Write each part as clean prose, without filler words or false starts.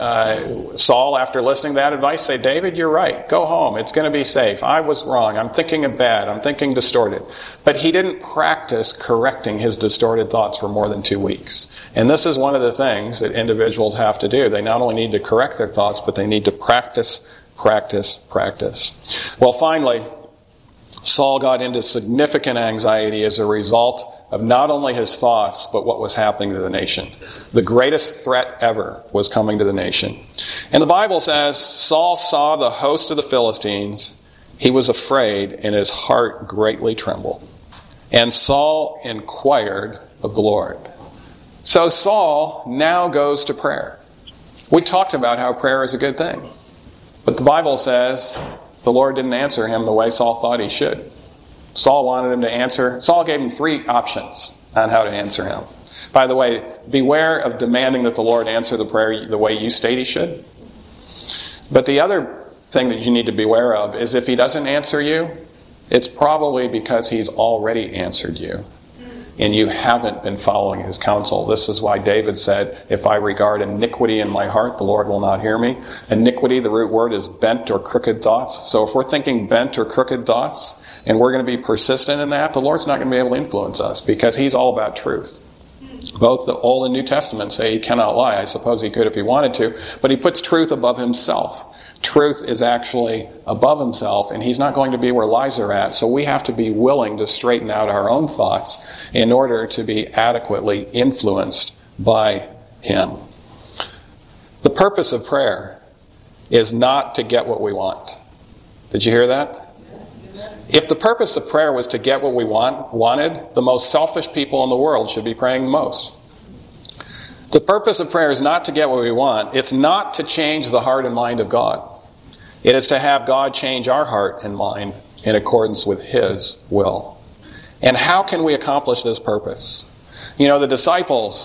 Saul, after listening to that advice, say, David, you're right. Go home. It's going to be safe. I was wrong. I'm thinking bad. I'm thinking distorted. But he didn't practice correcting his distorted thoughts for more than 2 weeks. And this is one of the things that individuals have to do. They not only need to correct their thoughts, but they need to practice. Well, finally, Saul got into significant anxiety as a result of not only his thoughts, but what was happening to the nation. The greatest threat ever was coming to the nation. And the Bible says, Saul saw the host of the Philistines. He was afraid, and his heart greatly trembled. And Saul inquired of the Lord. So Saul now goes to prayer. We talked about how prayer is a good thing. But the Bible says the Lord didn't answer him the way Saul thought he should. Saul wanted him to answer. Saul gave him 3 options on how to answer him. By the way, beware of demanding that the Lord answer the prayer the way you state he should. But the other thing that you need to beware of is if he doesn't answer you, it's probably because he's already answered you. And you haven't been following his counsel. This is why David said, if I regard iniquity in my heart, the Lord will not hear me. Iniquity, the root word, is bent or crooked thoughts. So if we're thinking bent or crooked thoughts, and we're going to be persistent in that, the Lord's not going to be able to influence us, because he's all about truth. Both the Old and New Testament say he cannot lie. I suppose he could if he wanted to, but he puts truth above himself. Truth is actually above himself, and he's not going to be where lies are at. So we have to be willing to straighten out our own thoughts in order to be adequately influenced by him. The purpose of prayer is not to get what we want. Did you hear that? If the purpose of prayer was to get what we wanted, the most selfish people in the world should be praying the most. The purpose of prayer is not to get what we want. It's not to change the heart and mind of God. It is to have God change our heart and mind in accordance with his will. And how can we accomplish this purpose? You know, the disciples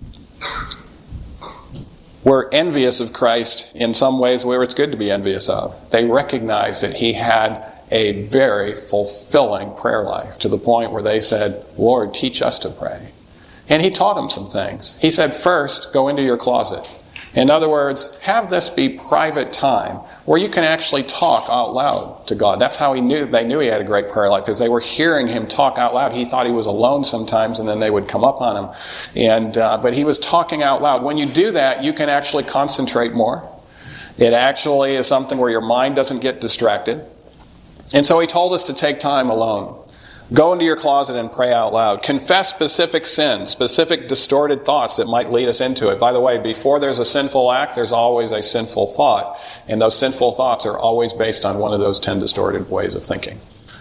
were envious of Christ in some ways where it's good to be envious of. They recognized that he had a very fulfilling prayer life, to the point where they said, Lord, teach us to pray. And he taught them some things. He said, first, go into your closet. In other words, have this be private time where you can actually talk out loud to God. That's how they knew he had a great prayer life, because they were hearing him talk out loud. He thought he was alone sometimes, and then they would come up on him. But he was talking out loud. When you do that, you can actually concentrate more. It actually is something where your mind doesn't get distracted. And so he told us to take time alone. Go into your closet and pray out loud. Confess specific sins, specific distorted thoughts that might lead us into it. By the way, before there's a sinful act, there's always a sinful thought. And those sinful thoughts are always based on one of those 10 distorted ways of thinking.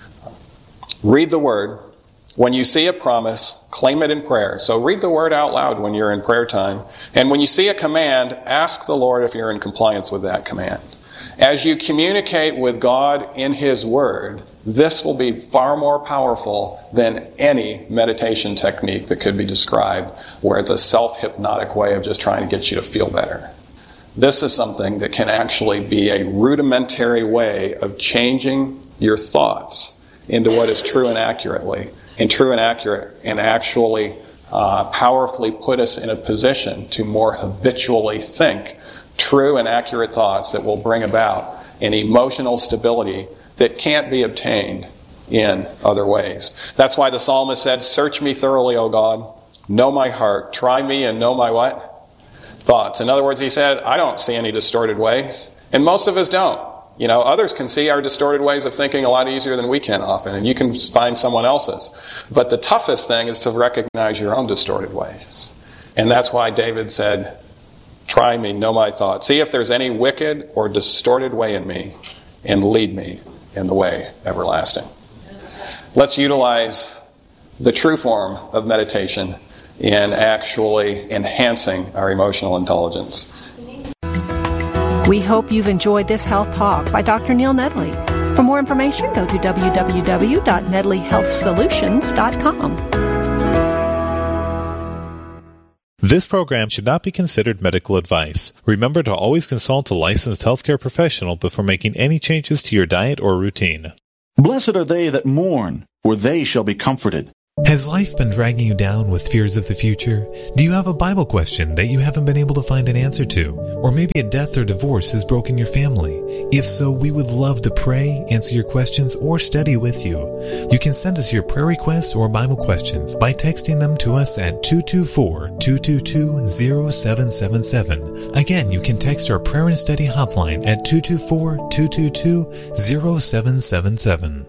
Read the Word. When you see a promise, claim it in prayer. So read the Word out loud when you're in prayer time. And when you see a command, ask the Lord if you're in compliance with that command. As you communicate with God in his Word, this will be far more powerful than any meditation technique that could be described, where it's a self-hypnotic way of just trying to get you to feel better. This is something that can actually be a rudimentary way of changing your thoughts into what is true and accurate, and actually powerfully put us in a position to more habitually think true and accurate thoughts that will bring about an emotional stability that can't be obtained in other ways. That's why the psalmist said, search me thoroughly, O God, know my heart, try me and know my what? Thoughts. In other words, he said, I don't see any distorted ways, and most of us don't. You know, others can see our distorted ways of thinking a lot easier than we can often, and you can find someone else's. But the toughest thing is to recognize your own distorted ways. And that's why David said, try me, know my thoughts. See if there's any wicked or distorted way in me, and lead me in the way everlasting. Let's utilize the true form of meditation in actually enhancing our emotional intelligence. We hope you've enjoyed this health talk by Dr. Neil Nedley. For more information, go to www.nedleyhealthsolutions.com. This program should not be considered medical advice. Remember to always consult a licensed healthcare professional before making any changes to your diet or routine. Blessed are they that mourn, for they shall be comforted. Has life been dragging you down with fears of the future? Do you have a Bible question that you haven't been able to find an answer to? Or maybe a death or divorce has broken your family? If so, we would love to pray, answer your questions, or study with you. You can send us your prayer requests or Bible questions by texting them to us at 224-222-0777. Again, you can text our prayer and study hotline at 224-222-0777.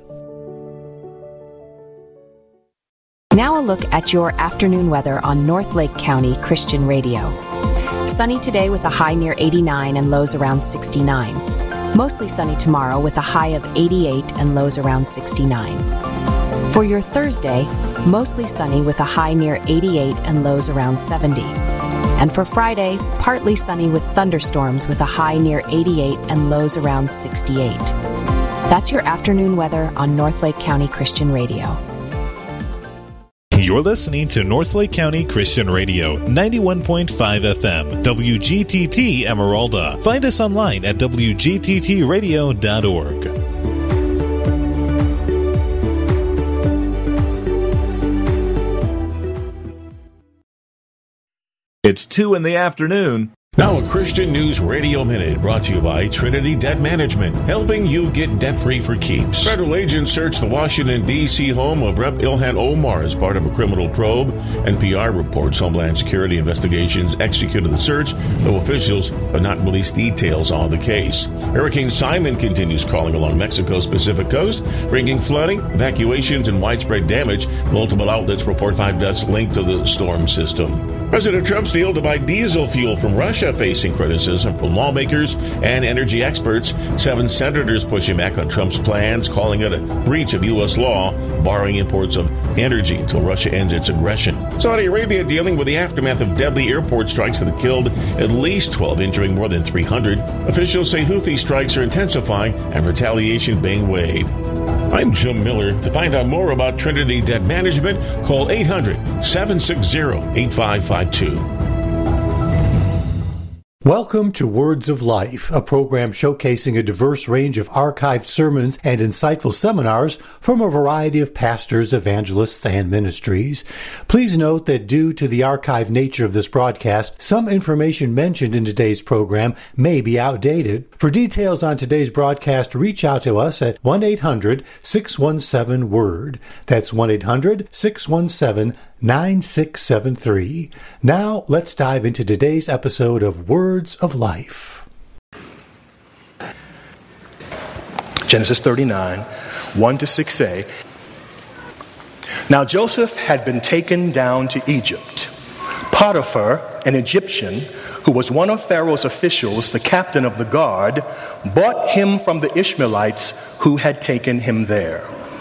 Now a look at your afternoon weather on North Lake County Christian Radio. Sunny today with a high near 89 and lows around 69. Mostly sunny tomorrow with a high of 88 and lows around 69. For your Thursday, mostly sunny with a high near 88 and lows around 70. And for Friday, partly sunny with thunderstorms with a high near 88 and lows around 68. That's your afternoon weather on North Lake County Christian Radio. You're listening to North Lake County Christian Radio, 91.5 FM, WGTT Emeralda. Find us online at wgttradio.org. It's 2 in the afternoon. Now a Christian News Radio Minute brought to you by Trinity Debt Management, helping you get debt-free for keeps. Federal agents searched the Washington, D.C. home of Rep. Ilhan Omar as part of a criminal probe. NPR reports Homeland Security investigations executed the search, though officials have not released details on the case. Hurricane Simon continues crawling along Mexico's Pacific coast, bringing flooding, evacuations, and widespread damage. Multiple outlets report 5 deaths linked to the storm system. President Trump's deal to buy diesel fuel from Russia facing criticism from lawmakers and energy experts. 7 senators pushing back on Trump's plans, calling it a breach of U.S. law, barring imports of energy until Russia ends its aggression. Saudi Arabia dealing with the aftermath of deadly airport strikes that have killed at least 12, injuring more than 300. Officials say Houthi strikes are intensifying and retaliation being weighed. I'm Jim Miller. To find out more about Trinity Debt Management, call 800-760-8552. Welcome to Words of Life, a program showcasing a diverse range of archived sermons and insightful seminars from a variety of pastors, evangelists, and ministries. Please note that due to the archived nature of this broadcast, some information mentioned in today's program may be outdated. For details on today's broadcast, reach out to us at 1-800-617-WORD. That's 1-800-617-9673. Now, let's dive into today's episode of Words of Life. Genesis 39, 1-6a. Now Joseph had been taken down to Egypt. Potiphar, an Egyptian, who was one of Pharaoh's officials, the captain of the guard, bought him from the Ishmaelites who had taken him there.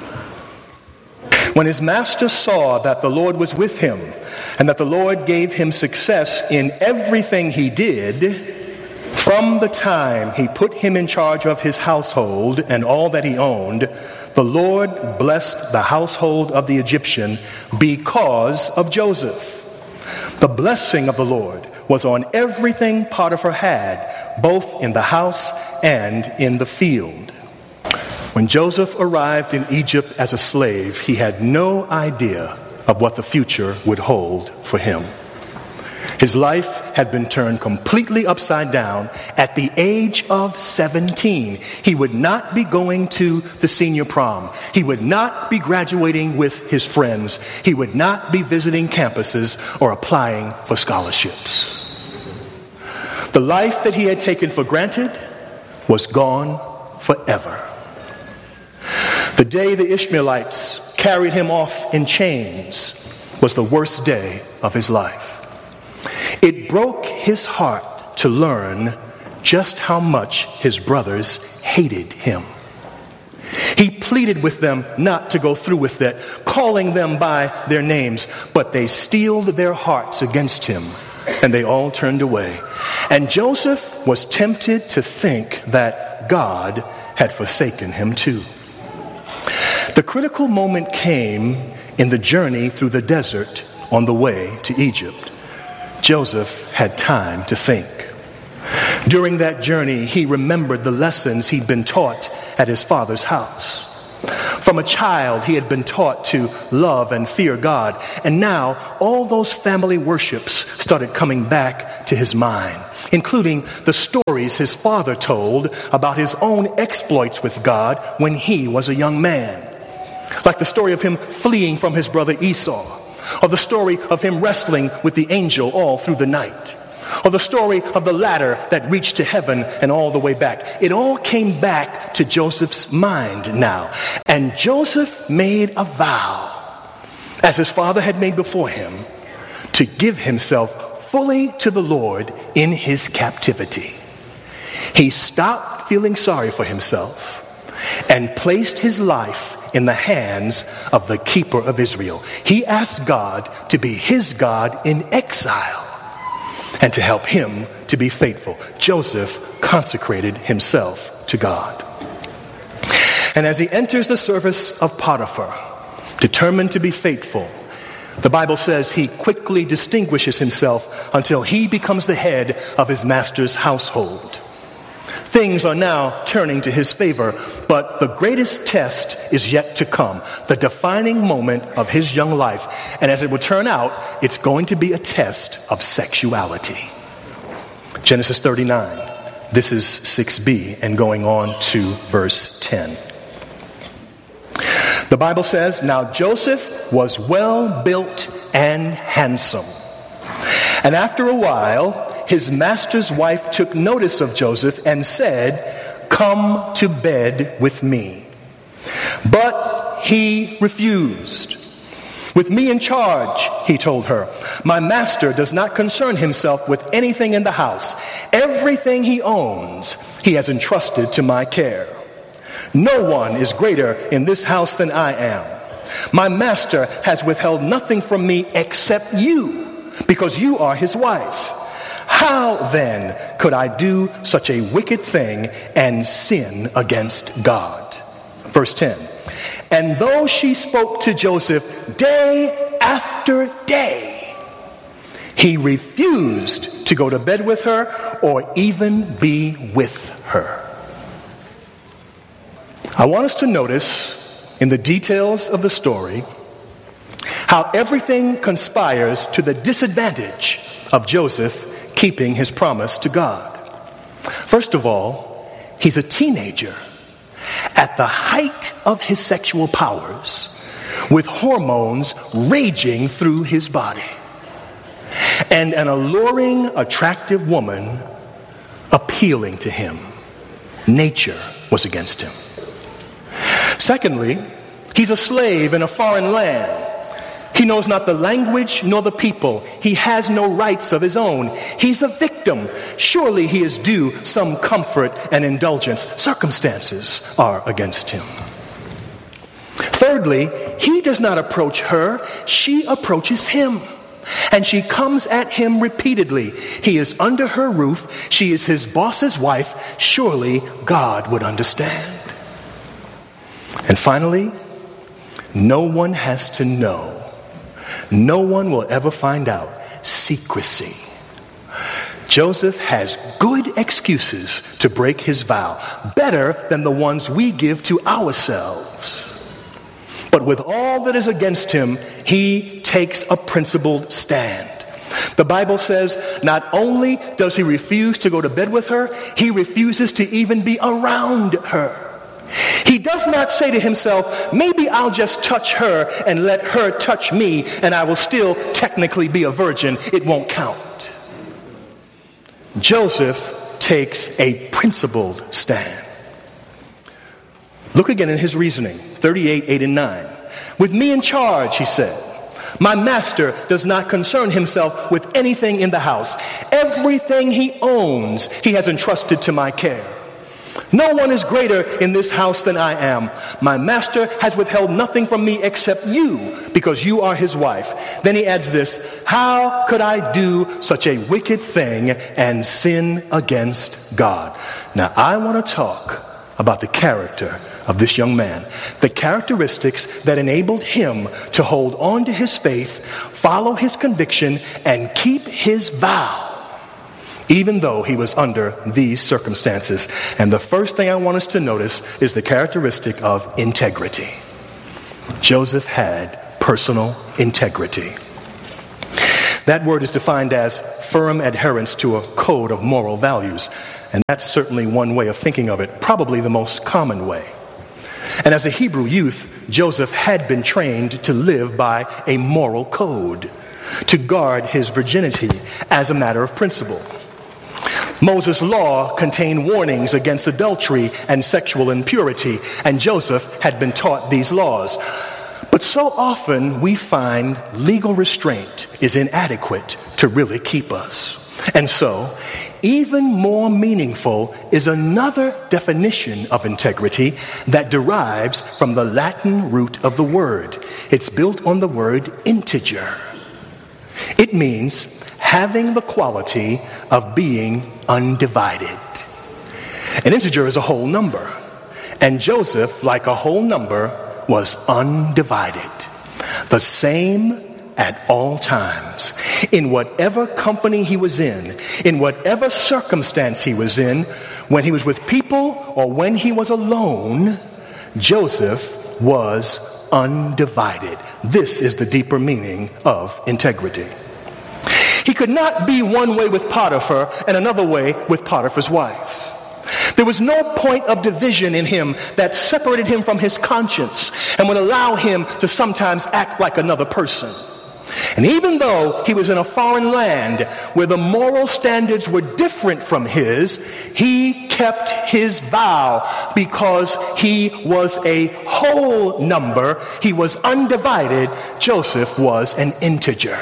When his master saw that the Lord was with him, and that the Lord gave him success in everything he did, from the time he put him in charge of his household and all that he owned, the Lord blessed the household of the Egyptian because of Joseph. The blessing of the Lord was on everything Potiphar had, both in the house and in the field. When Joseph arrived in Egypt as a slave, he had no idea of what the future would hold for him. His life had been turned completely upside down at the age of 17. He would not be going to the senior prom. He would not be graduating with his friends. He would not be visiting campuses or applying for scholarships. The life that he had taken for granted was gone forever. The day the Ishmaelites carried him off in chains was the worst day of his life. It broke his heart to learn just how much his brothers hated him. He pleaded with them not to go through with it, calling them by their names, but they steeled their hearts against him, and they all turned away. And Joseph was tempted to think that God had forsaken him too. The critical moment came in the journey through the desert on the way to Egypt. Joseph had time to think. During that journey, he remembered the lessons he'd been taught at his father's house. From a child, he had been taught to love and fear God. And now, all those family worships started coming back to his mind, including the stories his father told about his own exploits with God when he was a young man. Like the story of him fleeing from his brother Esau, or the story of him wrestling with the angel all through the night, or the story of the ladder that reached to heaven and all the way back. It all came back to Joseph's mind now. And Joseph made a vow, as his father had made before him, to give himself fully to the Lord in his captivity. He stopped feeling sorry for himself and placed his life in the hands of the keeper of Israel. He asked God to be his God in exile and to help him to be faithful. Joseph consecrated himself to God. And as he enters the service of Potiphar, determined to be faithful, the Bible says he quickly distinguishes himself until he becomes the head of his master's household. Things are now turning to his favor, but the greatest test is yet to come, the defining moment of his young life. And as it will turn out, it's going to be a test of sexuality. Genesis 39, this is 6b, and going on to verse 10. The Bible says, "Now Joseph was well built and handsome. And after a while, his master's wife took notice of Joseph and said, 'Come to bed with me.' But he refused. 'With me in charge,' he told her, 'my master does not concern himself with anything in the house. Everything he owns, he has entrusted to my care. No one is greater in this house than I am. My master has withheld nothing from me except you, because you are his wife. How then could I do such a wicked thing and sin against God?'" Verse 10. "And though she spoke to Joseph day after day, he refused to go to bed with her or even be with her." I want us to notice in the details of the story how everything conspires to the disadvantage of Joseph keeping his promise to God. First of all, he's a teenager at the height of his sexual powers, with hormones raging through his body, and an alluring, attractive woman appealing to him. Nature was against him. Secondly, he's a slave in a foreign land. He knows not the language nor the people. He has no rights of his own. He's a victim. Surely he is due some comfort and indulgence. Circumstances are against him. Thirdly, he does not approach her. She approaches him. And she comes at him repeatedly. He is under her roof. She is his boss's wife. Surely God would understand. And finally, no one has to know. No one will ever find out. Secrecy. Joseph has good excuses to break his vow, better than the ones we give to ourselves. But with all that is against him, he takes a principled stand. The Bible says not only does he refuse to go to bed with her, he refuses to even be around her. He does not say to himself, maybe I'll just touch her and let her touch me and I will still technically be a virgin. It won't count. Joseph takes a principled stand. Look again in his reasoning, 38, 8, and 9. "With me in charge," he said, "my master does not concern himself with anything in the house. Everything he owns, he has entrusted to my care. No one is greater in this house than I am. My master has withheld nothing from me except you, because you are his wife." Then he adds this, "How could I do such a wicked thing and sin against God?" Now I want to talk about the character of this young man, the characteristics that enabled him to hold on to his faith, follow his conviction, and keep his vow, even though he was under these circumstances. And the first thing I want us to notice is the characteristic of integrity. Joseph had personal integrity. That word is defined as firm adherence to a code of moral values. And that's certainly one way of thinking of it, probably the most common way. And as a Hebrew youth, Joseph had been trained to live by a moral code, to guard his virginity as a matter of principle. Moses' law contained warnings against adultery and sexual impurity, and Joseph had been taught these laws. But so often we find legal restraint is inadequate to really keep us. And so, even more meaningful is another definition of integrity that derives from the Latin root of the word. It's built on the word integer. It means having the quality of being undivided. An integer is a whole number, and Joseph, like a whole number, was undivided. The same at all times. In whatever company he was in whatever circumstance he was in, when he was with people or when he was alone, Joseph was undivided. This is the deeper meaning of integrity. He could not be one way with Potiphar and another way with Potiphar's wife. There was no point of division in him that separated him from his conscience and would allow him to sometimes act like another person. And even though he was in a foreign land where the moral standards were different from his, he kept his vow because he was a whole number. He was undivided. Joseph was an integer.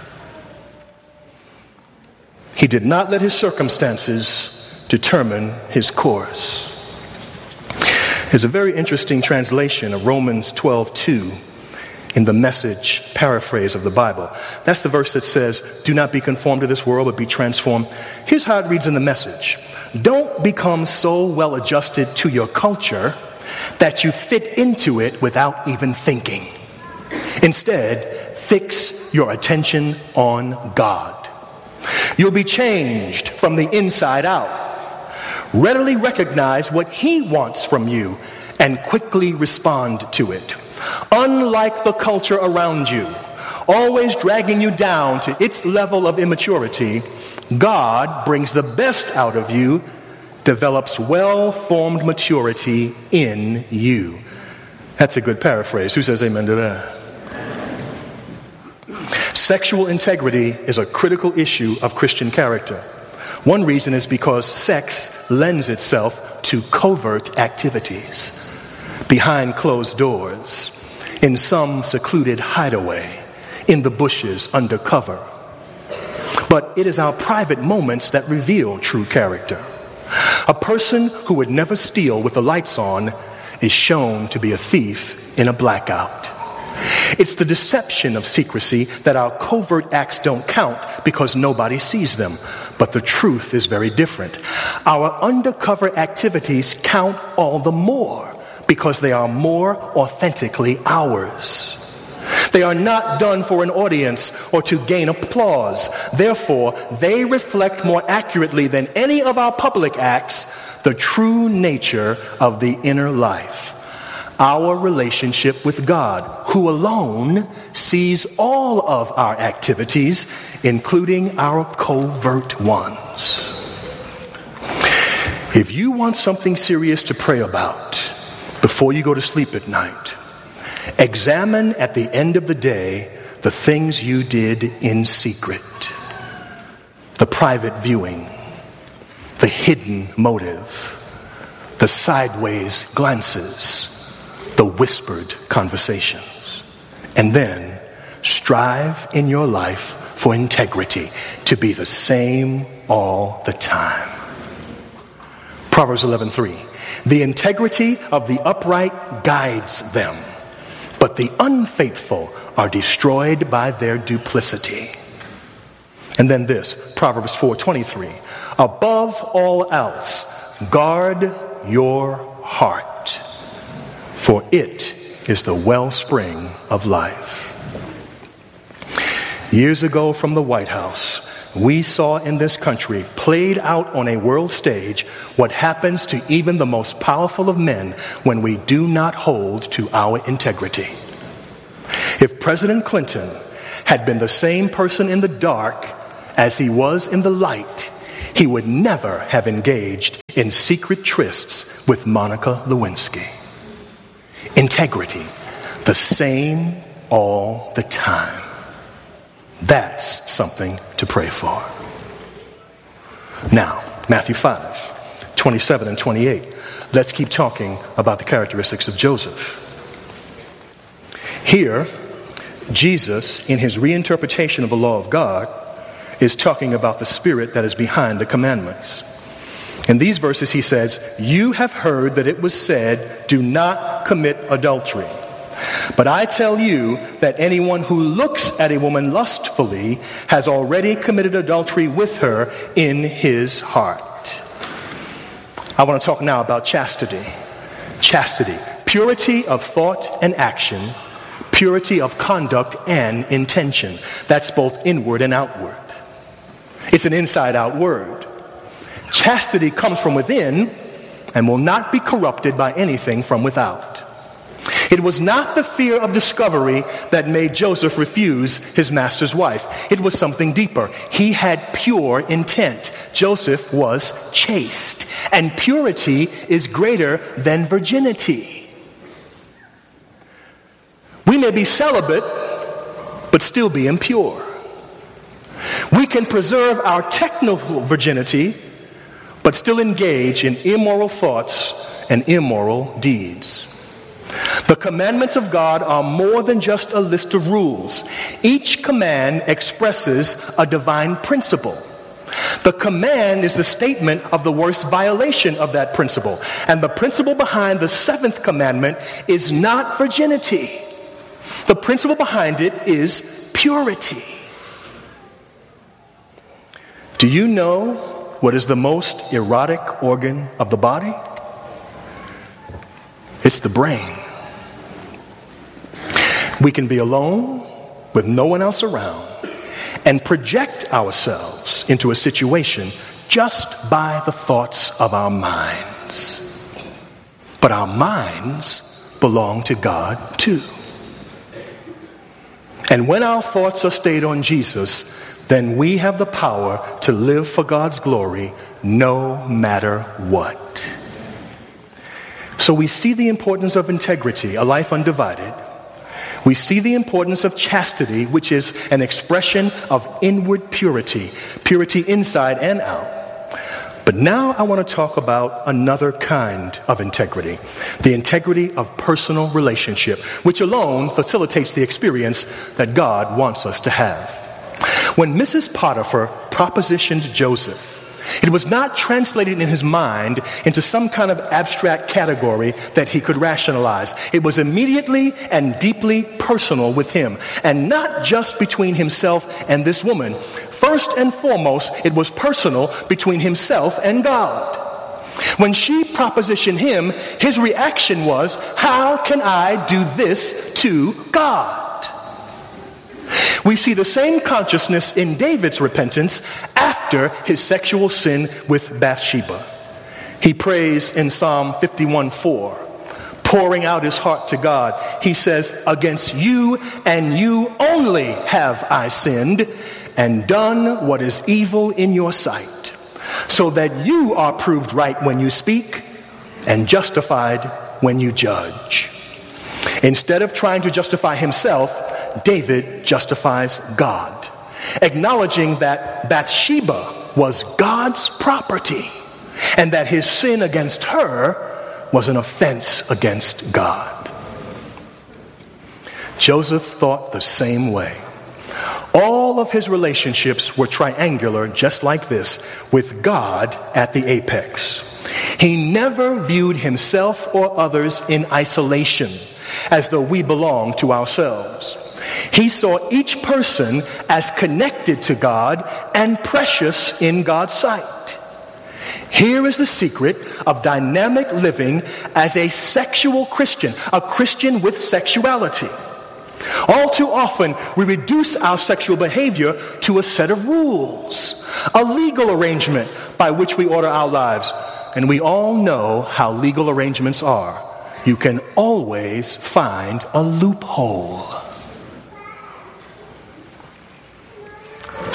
He did not let his circumstances determine his course. There's a very interesting translation of Romans 12:2 in the Message paraphrase of the Bible. That's the verse that says, "Do not be conformed to this world, but be transformed." Here's how it reads in the Message. Don't become so well adjusted to your culture that you fit into it without even thinking. Instead, fix your attention on God. You'll be changed from the inside out. Readily recognize what He wants from you and quickly respond to it. Unlike the culture around you, always dragging you down to its level of immaturity, God brings the best out of you, develops well-formed maturity in you. That's a good paraphrase. Who says amen to that? Sexual integrity is a critical issue of Christian character. One reason is because sex lends itself to covert activities, behind closed doors, in some secluded hideaway, in the bushes under cover. But it is our private moments that reveal true character. A person who would never steal with the lights on is shown to be a thief in a blackout. It's the deception of secrecy that our covert acts don't count because nobody sees them. But the truth is very different. Our undercover activities count all the more because they are more authentically ours. They are not done for an audience or to gain applause. Therefore, they reflect more accurately than any of our public acts the true nature of the inner life. Our relationship with God, who alone sees all of our activities, including our covert ones. If you want something serious to pray about before you go to sleep at night, examine at the end of the day the things you did in secret. The private viewing, the hidden motive, the sideways glances, the whispered conversations. And then strive in your life for integrity, to be the same all the time. Proverbs 11:3. The integrity of the upright guides them, but the unfaithful are destroyed by their duplicity. And then this, Proverbs 4:23. Above all else, guard your heart, for it is the wellspring of life. Years ago from the White House, we saw in this country, played out on a world stage, what happens to even the most powerful of men when we do not hold to our integrity. If President Clinton had been the same person in the dark as he was in the light, he would never have engaged in secret trysts with Monica Lewinsky. Integrity, the same all the time. That's something to pray for. Now, Matthew 5, 27 and 28. Let's keep talking about the characteristics of Joseph. Here, Jesus, in his reinterpretation of the law of God, is talking about the spirit that is behind the commandments. In these verses, he says, "You have heard that it was said, 'Do not commit adultery.' But I tell you that anyone who looks at a woman lustfully has already committed adultery with her in his heart." I want to talk now about chastity. Chastity, purity of thought and action, purity of conduct and intention. That's both inward and outward. It's an inside-out word. Chastity comes from within and will not be corrupted by anything from without. It was not the fear of discovery that made Joseph refuse his master's wife. It was something deeper. He had pure intent. Joseph was chaste. And purity is greater than virginity. We may be celibate, but still be impure. We can preserve our technical virginity, but still engage in immoral thoughts and immoral deeds. The commandments of God are more than just a list of rules. Each command expresses a divine principle. The command is the statement of the worst violation of that principle. And the principle behind the seventh commandment is not virginity. The principle behind it is purity. Do you know what is the most erotic organ of the body? It's the brain. We can be alone with no one else around and project ourselves into a situation just by the thoughts of our minds. But our minds belong to God too. And when our thoughts are stayed on Jesus, then we have the power to live for God's glory no matter what. So we see the importance of integrity, a life undivided. We see the importance of chastity, which is an expression of inward purity, purity inside and out. But now I want to talk about another kind of integrity, the integrity of personal relationship, which alone facilitates the experience that God wants us to have. When Mrs. Potiphar propositioned Joseph, it was not translated in his mind into some kind of abstract category that he could rationalize. It was immediately and deeply personal with him, and not just between himself and this woman. First and foremost, it was personal between himself and God. When she propositioned him, his reaction was, "How can I do this to God?" We see the same consciousness in David's repentance after his sexual sin with Bathsheba. He prays in Psalm 51:4, pouring out his heart to God. He says, "Against you and you only have I sinned and done what is evil in your sight, so that you are proved right when you speak and justified when you judge." Instead of trying to justify himself, David justifies God, acknowledging that Bathsheba was God's property and that his sin against her was an offense against God. Joseph thought the same way. All of his relationships were triangular, just like this, with God at the apex. He never viewed himself or others in isolation, as though we belong to ourselves. He saw each person as connected to God and precious in God's sight. Here is the secret of dynamic living as a sexual Christian, a Christian with sexuality. All too often, we reduce our sexual behavior to a set of rules, a legal arrangement by which we order our lives. And we all know how legal arrangements are. You can always find a loophole.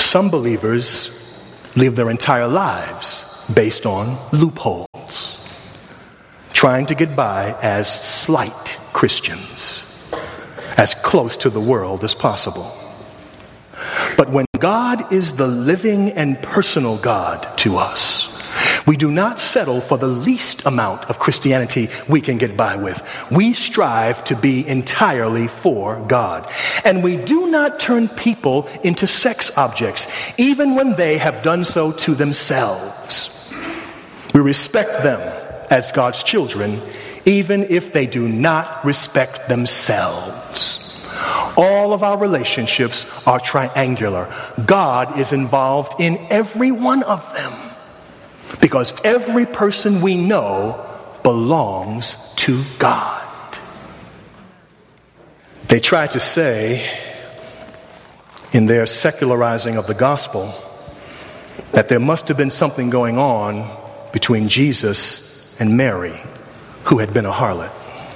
Some believers live their entire lives based on loopholes, trying to get by as slight Christians, as close to the world as possible. But when God is the living and personal God to us, we do not settle for the least amount of Christianity we can get by with. We strive to be entirely for God. And we do not turn people into sex objects, even when they have done so to themselves. We respect them as God's children, even if they do not respect themselves. All of our relationships are triangular. God is involved in every one of them, because every person we know belongs to God. They try to say in their secularizing of the gospel that there must have been something going on between Jesus and Mary, who had been a harlot.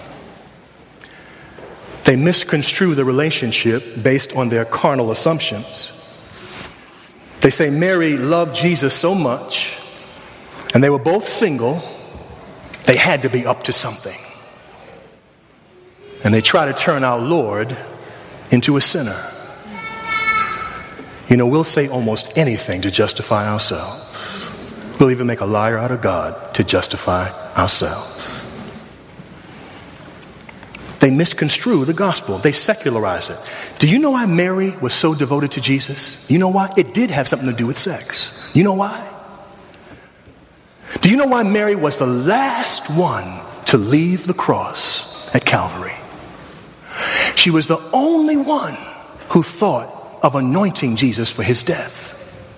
They misconstrue the relationship based on their carnal assumptions. They say Mary loved Jesus so much, and they were both single, they had to be up to something. And they try to turn our Lord into a sinner. You know, we'll say almost anything to justify ourselves. We'll even make a liar out of God to justify ourselves. They misconstrue the gospel. They secularize it. Do you know why Mary was so devoted to Jesus? You know why? It did have something to do with sex. You know why? Do you know why Mary was the last one to leave the cross at Calvary? She was the only one who thought of anointing Jesus for his death.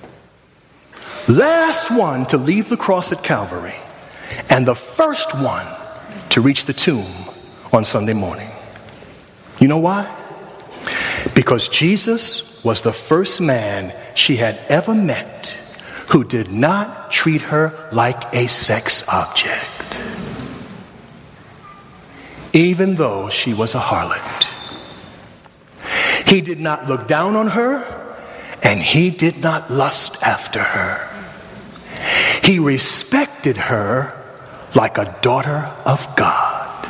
Last one to leave the cross at Calvary, and the first one to reach the tomb on Sunday morning. You know why? Because Jesus was the first man she had ever met who did not treat her like a sex object, even though she was a harlot. He did not look down on her, and he did not lust after her. He respected her like a daughter of God.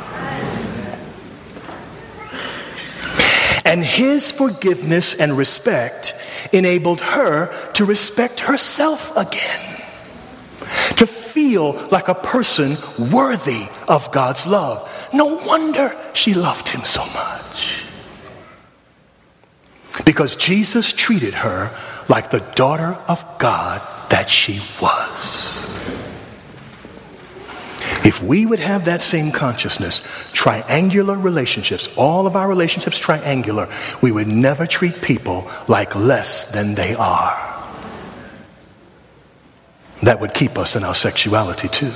And his forgiveness and respect enabled her to respect herself again, to feel like a person worthy of God's love. No wonder she loved him so much, because Jesus treated her like the daughter of God that she was. If we would have that same consciousness, triangular relationships, all of our relationships triangular, we would never treat people like less than they are. That would keep us in our sexuality too.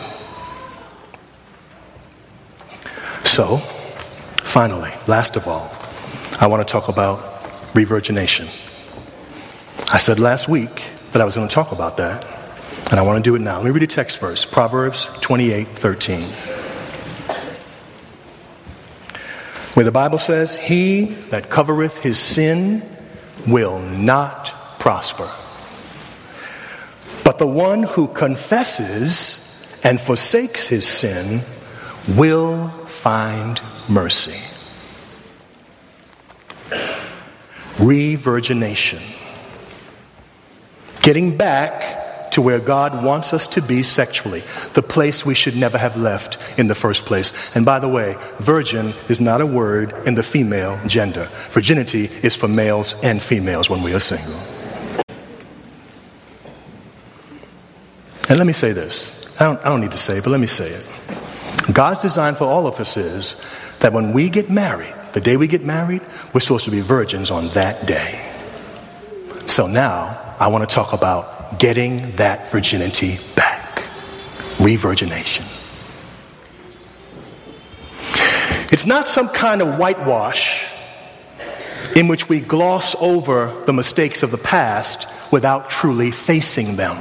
So, finally, last of all, I want to talk about revirgination. I said last week that I was going to talk about that, and I want to do it now. Let me read a text verse, Proverbs 28:13. Where the Bible says, "He that covereth his sin will not prosper. But the one who confesses and forsakes his sin will find mercy." Revirgination. Getting back to where God wants us to be sexually, the place we should never have left in the first place. And by the way, virgin is not a word in the female gender. Virginity is for males and females when we are single. And let me say this. I don't need to say it, but let me say it. God's design for all of us is that when we get married, the day we get married, we're supposed to be virgins on that day. So now, I want to talk about getting that virginity back. Revirgination. It's not some kind of whitewash in which we gloss over the mistakes of the past without truly facing them.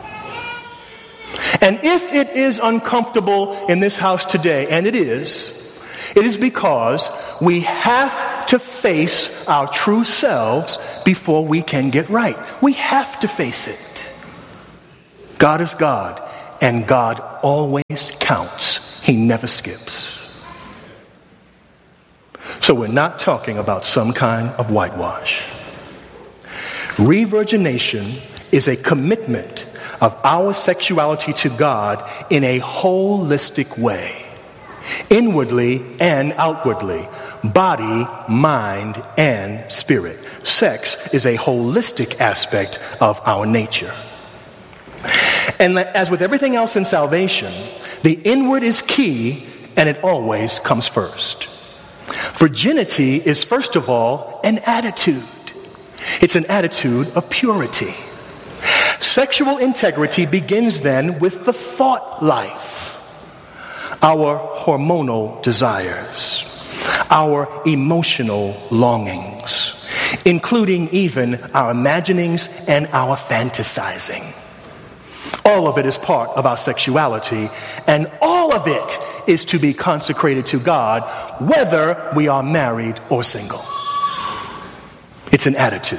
And if it is uncomfortable in this house today, and it is because we have to face our true selves before we can get right. We have to face it. God is God, and God always counts. He never skips. So we're not talking about some kind of whitewash. Revirgination is a commitment of our sexuality to God in a holistic way, inwardly and outwardly, body, mind, and spirit. Sex is a holistic aspect of our nature. And as with everything else in salvation, the inward is key, and it always comes first. Virginity is, first of all, an attitude. It's an attitude of purity. Sexual integrity begins then with the thought life, our hormonal desires, our emotional longings, including even our imaginings and our fantasizing. All of it is part of our sexuality, and all of it is to be consecrated to God, whether we are married or single. It's an attitude.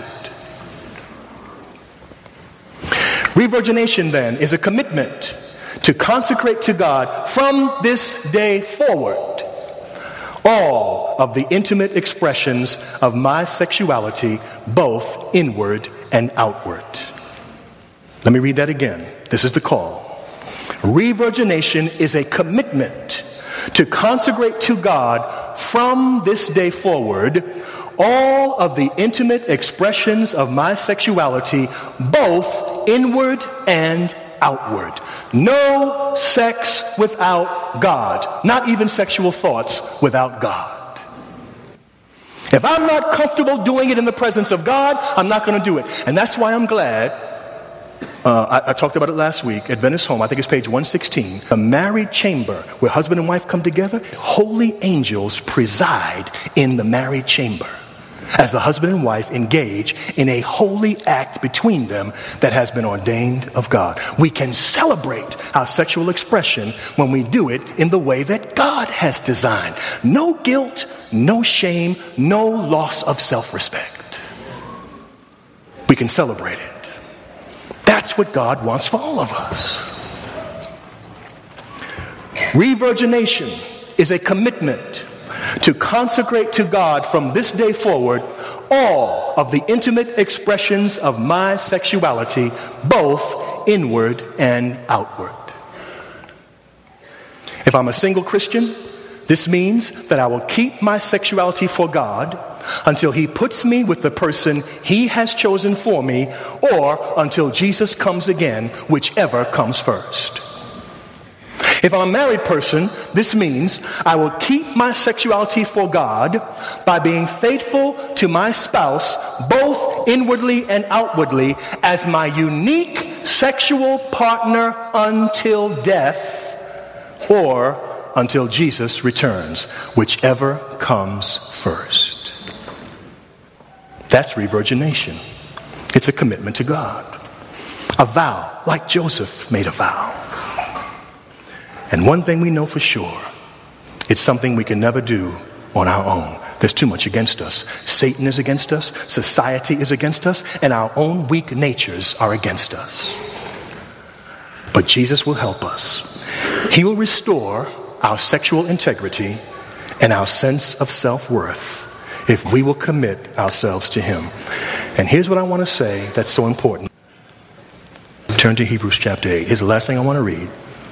Revirgination, then, is a commitment to consecrate to God from this day forward all of the intimate expressions of my sexuality, both inward and outward. Let me read that again. This is the call. Revirgination is a commitment to consecrate to God from this day forward all of the intimate expressions of my sexuality, both inward and outward. No sex without God. Not even sexual thoughts without God. If I'm not comfortable doing it in the presence of God, I'm not going to do it. And that's why I'm glad I talked about it last week at Venice Home. I think it's page 116. A married chamber where husband and wife come together. Holy angels preside in the married chamber as the husband and wife engage in a holy act between them that has been ordained of God. We can celebrate our sexual expression when we do it in the way that God has designed. No guilt, no shame, no loss of self-respect. We can celebrate it. That's what God wants for all of us. Revirgination is a commitment to consecrate to God from this day forward all of the intimate expressions of my sexuality, both inward and outward. If I'm a single Christian, this means that I will keep my sexuality for God until He puts me with the person He has chosen for me, or until Jesus comes again, whichever comes first. If I'm a married person, this means I will keep my sexuality for God by being faithful to my spouse, both inwardly and outwardly, as my unique sexual partner until death, or until Jesus returns, whichever comes first. That's revirgination. It's a commitment to God. A vow, like Joseph made a vow. And one thing we know for sure, it's something we can never do on our own. There's too much against us. Satan is against us, society is against us, and our own weak natures are against us. But Jesus will help us. He will restore our sexual integrity and our sense of self-worth if we will commit ourselves to Him. And here's what I want to say that's so important. Turn to Hebrews chapter 8. Here's the last thing I want to read.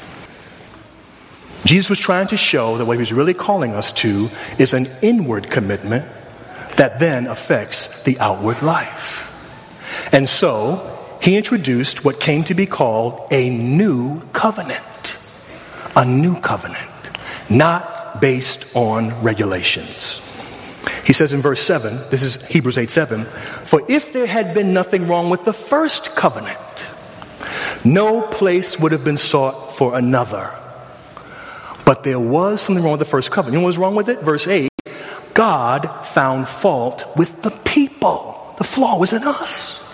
Jesus was trying to show that what He was really calling us to is an inward commitment that then affects the outward life. And so He introduced what came to be called a new covenant. A new covenant, not based on regulations. He says in verse 7, this is Hebrews 8:7, for if there had been nothing wrong with the first covenant, no place would have been sought for another. But there was something wrong with the first covenant. You know what was wrong with it? Verse 8, God found fault with the people. The flaw was in us.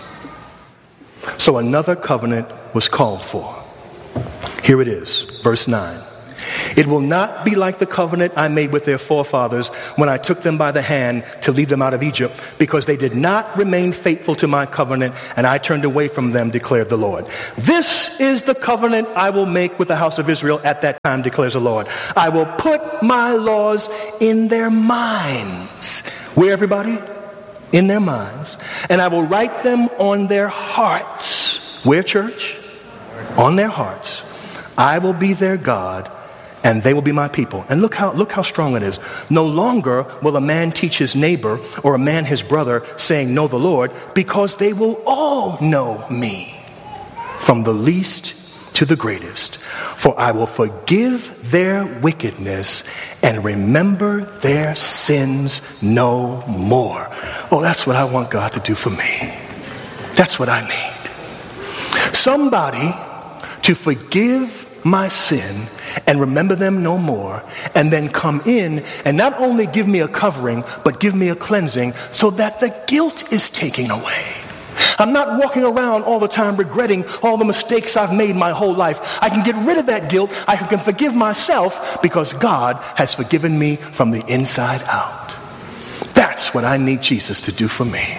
So another covenant was called for. Here it is, verse 9. It will not be like the covenant I made with their forefathers when I took them by the hand to lead them out of Egypt, because they did not remain faithful to my covenant, and I turned away from them, declared the Lord. This is the covenant I will make with the house of Israel at that time, declares the Lord. I will put my laws in their minds. Where, everybody? In their minds. And I will write them on their hearts. Where, church? On their hearts. I will be their God, and they will be my people. And look how strong it is. No longer will a man teach his neighbor or a man his brother, saying, know the Lord, because they will all know me, from the least to the greatest. For I will forgive their wickedness and remember their sins no more. Oh, that's what I want God to do for me. That's what I need. Somebody to forgive my sin and remember them no more, and then come in and not only give me a covering, but give me a cleansing, so that the guilt is taken away. I'm not walking around all the time regretting all the mistakes I've made my whole life. I can get rid of that guilt. I can forgive myself because God has forgiven me from the inside out. That's what I need Jesus to do for me.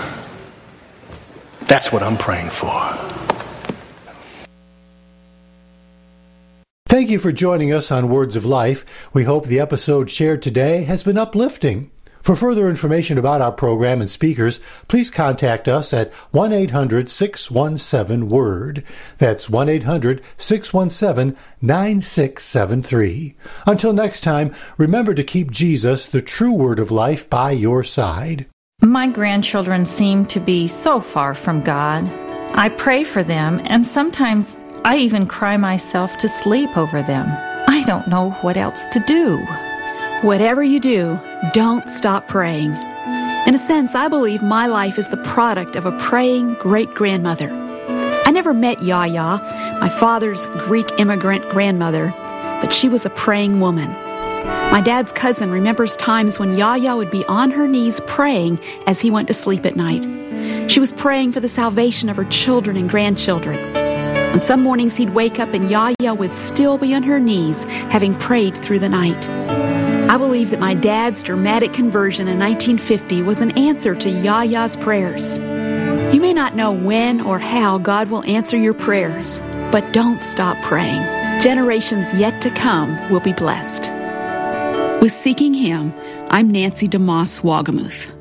That's what I'm praying for. Thank you for joining us on Words of Life. We hope the episode shared today has been uplifting. For further information about our program and speakers, please contact us at 1-800-617-WORD. That's 1-800-617-9673. Until next time, remember to keep Jesus, the true Word of Life, by your side. My grandchildren seem to be so far from God. I pray for them, and sometimes I even cry myself to sleep over them. I don't know what else to do. Whatever you do, don't stop praying. In a sense, I believe my life is the product of a praying great-grandmother. I never met Yaya, my father's Greek immigrant grandmother, but she was a praying woman. My dad's cousin remembers times when Yaya would be on her knees praying as he went to sleep at night. She was praying for the salvation of her children and grandchildren. And some mornings he'd wake up and Yaya would still be on her knees, having prayed through the night. I believe that my dad's dramatic conversion in 1950 was an answer to Yaya's prayers. You may not know when or how God will answer your prayers, but don't stop praying. Generations yet to come will be blessed. With Seeking Him, I'm Nancy DeMoss Wagamuth.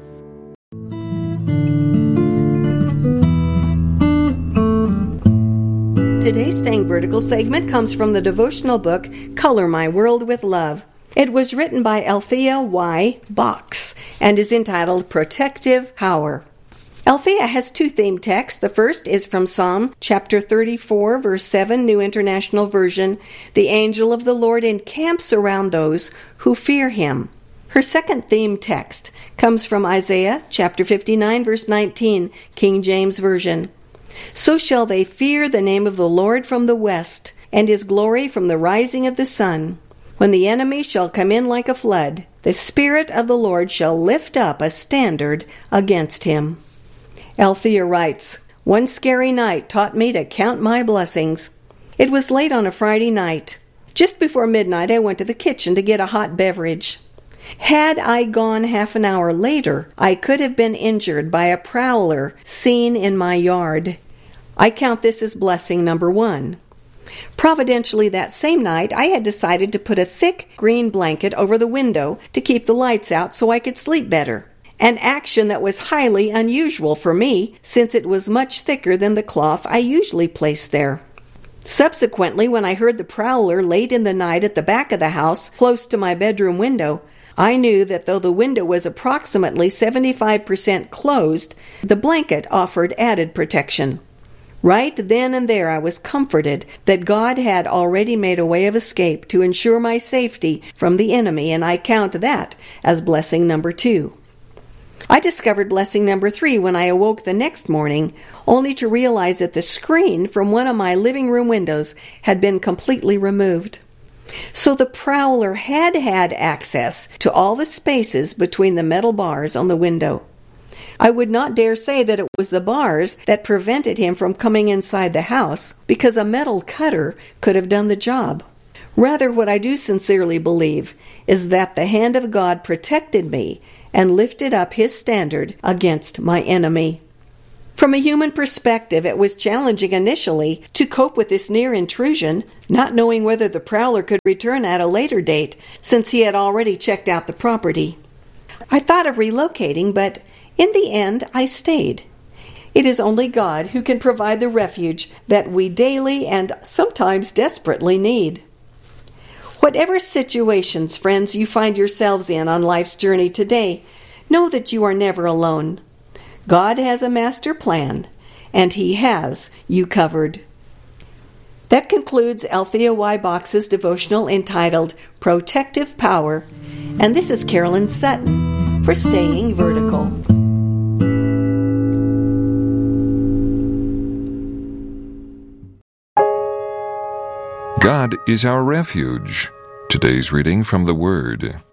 Today's Staying Vertical segment comes from the devotional book, Color My World with Love. It was written by Althea Y. Box and is entitled Protective Power. Althea has two theme texts. The first is from Psalm chapter 34, verse 7, New International Version. The angel of the Lord encamps around those who fear him. Her second theme text comes from Isaiah chapter 59, verse 19, King James Version. So shall they fear the name of the Lord from the west, and his glory from the rising of the sun. When the enemy shall come in like a flood, the Spirit of the Lord shall lift up a standard against him. Althea writes, one scary night taught me to count my blessings. It was late on a Friday night. Just before midnight, I went to the kitchen to get a hot beverage. Had I gone half an hour later, I could have been injured by a prowler seen in my yard. I count this as blessing number 1. Providentially, that same night, I had decided to put a thick green blanket over the window to keep the lights out so I could sleep better. An action that was highly unusual for me, since it was much thicker than the cloth I usually place there. Subsequently, when I heard the prowler late in the night at the back of the house, close to my bedroom window, I knew that though the window was approximately 75% closed, the blanket offered added protection. Right then and there I was comforted that God had already made a way of escape to ensure my safety from the enemy, and I count that as blessing number 2. I discovered blessing number 3 when I awoke the next morning, only to realize that the screen from one of my living room windows had been completely removed. So the prowler had access to all the spaces between the metal bars on the window. I would not dare say that it was the bars that prevented him from coming inside the house, because a metal cutter could have done the job. Rather, what I do sincerely believe is that the hand of God protected me and lifted up His standard against my enemy. From a human perspective, it was challenging initially to cope with this near intrusion, not knowing whether the prowler could return at a later date, since he had already checked out the property. I thought of relocating, but in the end, I stayed. It is only God who can provide the refuge that we daily and sometimes desperately need. Whatever situations, friends, you find yourselves in on life's journey today, know that you are never alone. God has a master plan, and He has you covered. That concludes Althea Y. Box's devotional entitled Protective Power, and this is Carolyn Sutton for Staying Vertical. God is our refuge. Today's reading from the Word.